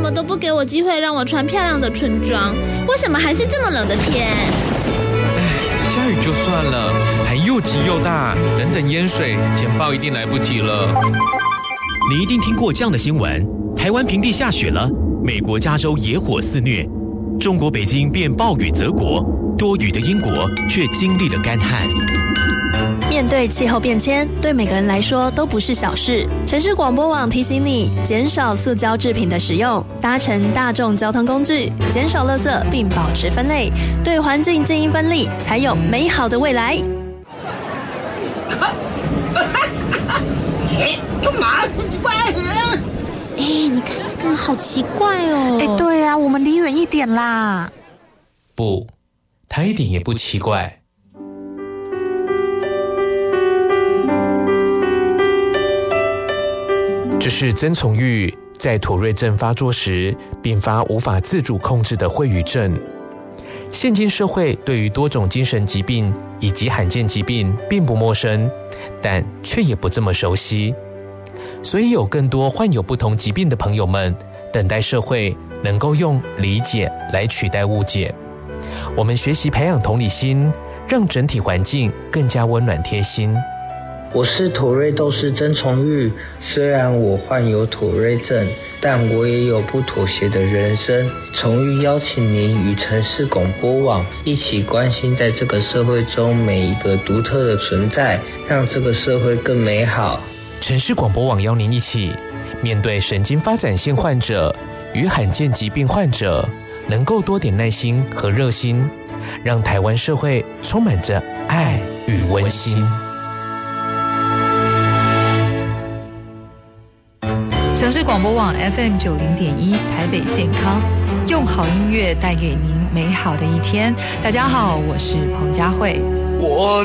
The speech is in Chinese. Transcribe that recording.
么都不给我机会让我穿漂亮的春装？为什么还是这么冷的天？ 下雨就算了，还又急又大，等淹水，简报一定来不及了。 你一定听过这样的新闻：台湾平地下雪了，美国加州野火肆虐，中国北京变暴雨泽国，多雨的英国却经历了干旱。 面对气候变迁，对每个人来说都不是小事。城市广播网提醒你，减少塑胶制品的使用，搭乘大众交通工具，减少垃圾并保持分类，对环境尽一分力，才有美好的未来。 干嘛？坏人！ 你看那个好奇怪哦。 对啊，我们离远一点啦。 不，他一点也不奇怪。这是曾从玉在妥瑞症发作时并发无法自主控制的秽语症。现今社会对于多种精神疾病以及罕见疾病并不陌生，但却也不这么熟悉。所以有更多患有不同疾病的朋友们等待社会能够用理解来取代误解。我们学习培养同理心，让整体环境更加温暖贴心。 我是妥瑞斗士曾从玉，虽然我患有妥瑞症，但我也有不妥协的人生。从玉邀请您与城市广播网一起关心在这个社会中每一个独特的存在，让这个社会更美好。 城市广播网邀您一起面对神经发展性患者与罕见疾病患者，能够多点耐心和热心，让台湾社会充满着爱与温馨。 城市广播网 FM90.1 台北健康，用好音乐带给您美好的一天。大家好，我是彭佳慧。